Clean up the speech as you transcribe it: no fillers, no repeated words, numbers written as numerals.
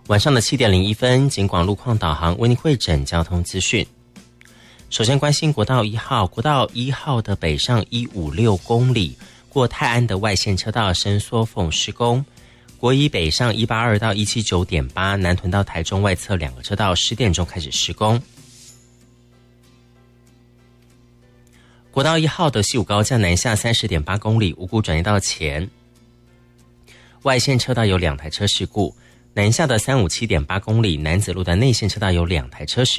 晚上的7点01分，警广路况导航为您汇整交通资讯。首先关心国道1号，国道1号的北上156公里，过泰安的外线车道伸缩缝施工。国一北上182到179.8，南屯到台中外侧2个车道10点钟开始施工。国道1号的西武高架南下30.8公里，五股转移道前外线车道有2台车事故，南下的357.8公里，南子路的内线车道有2台车事故。